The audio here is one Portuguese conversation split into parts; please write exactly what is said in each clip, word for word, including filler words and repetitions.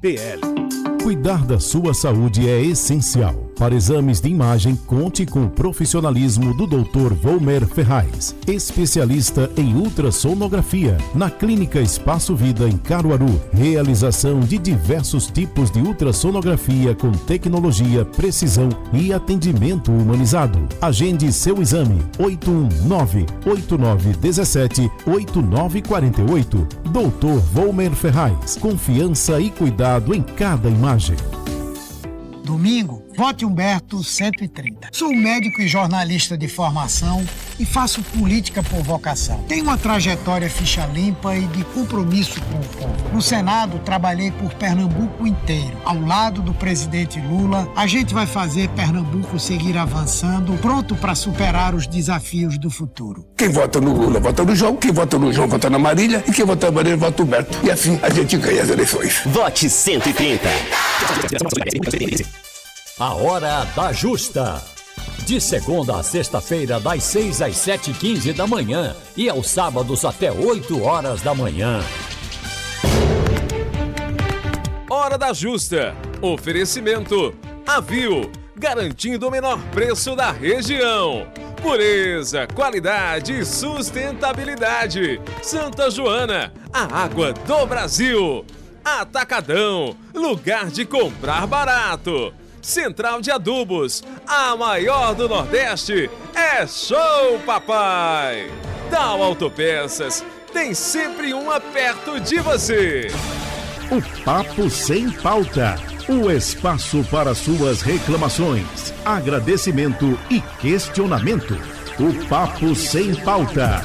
P L. Cuidar da sua saúde é essencial. Para exames de imagem, conte com o profissionalismo do doutor Volmer Ferraz, especialista em ultrassonografia, na Clínica Espaço Vida em Caruaru. Realização de diversos tipos de ultrassonografia com tecnologia, precisão e atendimento humanizado. Agende seu exame oito um nove, oito nove um sete, oito nove quatro oito. doutor Volmer Ferraz, confiança e cuidado em cada imagem. Domingo, vote Humberto cento e trinta. Sou médico e jornalista de formação e faço política por vocação. Tenho uma trajetória ficha limpa e de compromisso com o povo. No Senado, trabalhei por Pernambuco inteiro. Ao lado do presidente Lula, a gente vai fazer Pernambuco seguir avançando, pronto para superar os desafios do futuro. Quem vota no Lula, vota no João. Quem vota no João, vota na Marília. E quem vota na Marília, vota no Humberto. E assim a gente ganha as eleições. Vote cento e trinta. A Hora da Justa. De segunda a sexta-feira, das seis às sete e quinze da manhã. E aos sábados até oito horas da manhã. Hora da Justa. Oferecimento Avil, garantindo o menor preço da região. Pureza, qualidade e sustentabilidade. Santa Joana, a água do Brasil. Atacadão, lugar de comprar barato. Central de Adubos, a maior do Nordeste. É show, papai! Tal Autopeças, tem sempre uma perto de você. O Papo Sem Pauta. O espaço para suas reclamações, agradecimento e questionamento. O Papo Sem Pauta.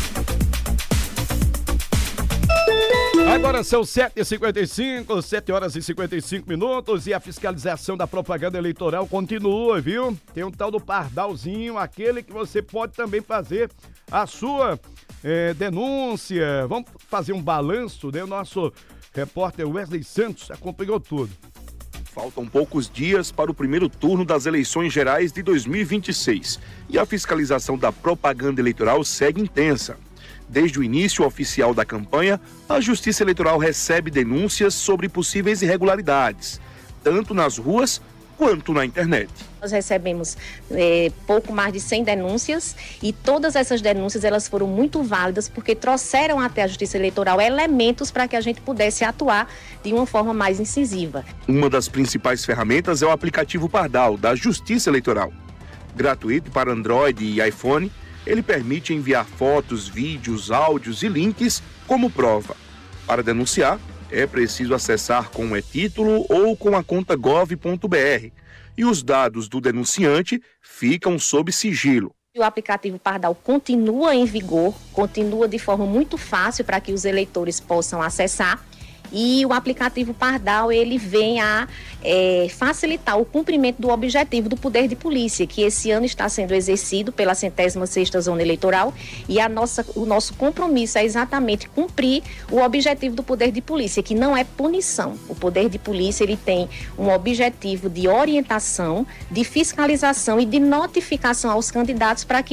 Agora são sete e cinquenta e cinco, sete horas e cinquenta e cinco minutos e a fiscalização da propaganda eleitoral continua, viu? Tem um tal do pardalzinho, aquele que você pode também fazer a sua é, denúncia. Vamos fazer um balanço, né? O nosso repórter Wesley Santos acompanhou tudo. Faltam poucos dias para o primeiro turno das eleições gerais de dois mil e vinte e seis e a fiscalização da propaganda eleitoral segue intensa. Desde o início oficial da campanha, a Justiça Eleitoral recebe denúncias sobre possíveis irregularidades, tanto nas ruas quanto na internet. Nós recebemos é, pouco mais de cem denúncias e todas essas denúncias elas foram muito válidas porque trouxeram até a Justiça Eleitoral elementos para que a gente pudesse atuar de uma forma mais incisiva. Uma das principais ferramentas é o aplicativo Pardal, da Justiça Eleitoral. Gratuito para Android e iPhone, ele permite enviar fotos, vídeos, áudios e links como prova. Para denunciar, é preciso acessar com o e-título ou com a conta gov ponto br. E os dados do denunciante ficam sob sigilo. O aplicativo Pardal continua em vigor, continua de forma muito fácil para que os eleitores possam acessar. E o aplicativo Pardal, ele vem a é, facilitar o cumprimento do objetivo do poder de polícia, que esse ano está sendo exercido pela centésima sexta Zona Eleitoral, e a nossa, o nosso compromisso é exatamente cumprir o objetivo do poder de polícia, que não é punição. O poder de polícia, ele tem um objetivo de orientação, de fiscalização e de notificação aos candidatos para que